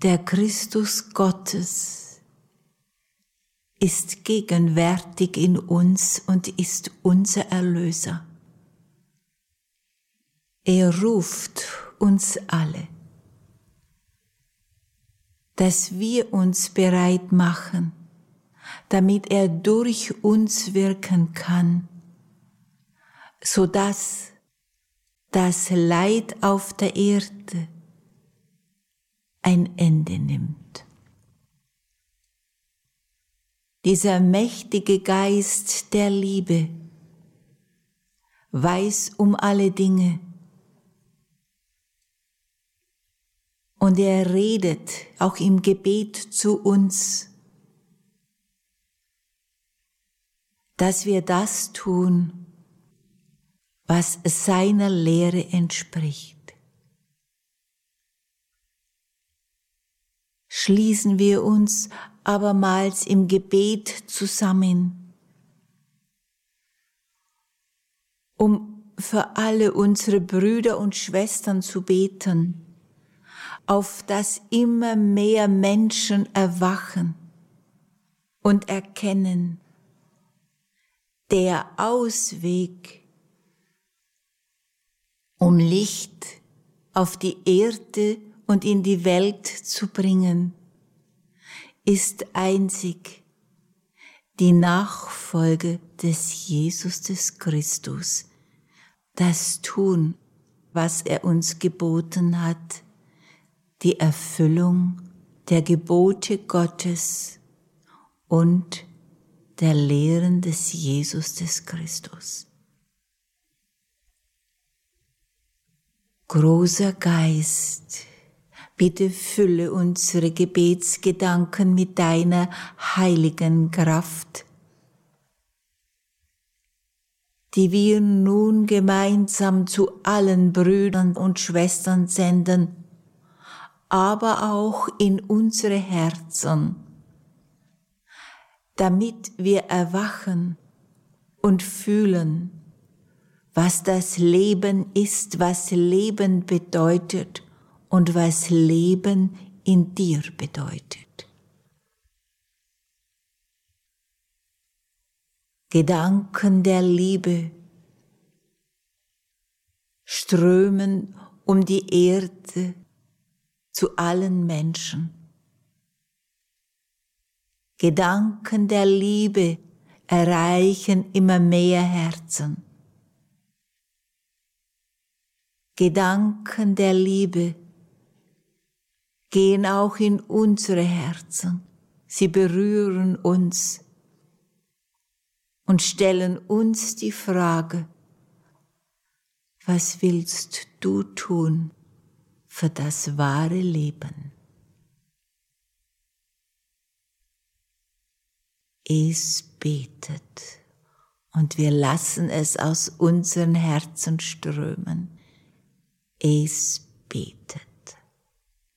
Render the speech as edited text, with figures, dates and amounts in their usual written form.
Der Christus Gottes ist gegenwärtig in uns und ist unser Erlöser. Er ruft uns alle, dass wir uns bereit machen, damit er durch uns wirken kann, sodass das Leid auf der Erde ein Ende nimmt. Dieser mächtige Geist der Liebe weiß um alle Dinge und er redet auch im Gebet zu uns, dass wir das tun, was seiner Lehre entspricht. Schließen wir uns abermals im Gebet zusammen, um für alle unsere Brüder und Schwestern zu beten, auf dass immer mehr Menschen erwachen und erkennen, der Ausweg, um Licht auf die Erde und in die Welt zu bringen, ist einzig die Nachfolge des Jesus des Christus, das tun, was er uns geboten hat, die Erfüllung der Gebote Gottes und der Lehren des Jesus des Christus. Großer Geist, bitte fülle unsere Gebetsgedanken mit deiner heiligen Kraft, die wir nun gemeinsam zu allen Brüdern und Schwestern senden, aber auch in unsere Herzen, damit wir erwachen und fühlen, was das Leben ist, was Leben bedeutet und was Leben in dir bedeutet. Gedanken der Liebe strömen um die Erde zu allen Menschen. Gedanken der Liebe erreichen immer mehr Herzen. Gedanken der Liebe gehen auch in unsere Herzen. Sie berühren uns und stellen uns die Frage, was willst du tun für das wahre Leben? Es betet und wir lassen es aus unseren Herzen strömen. Es betet.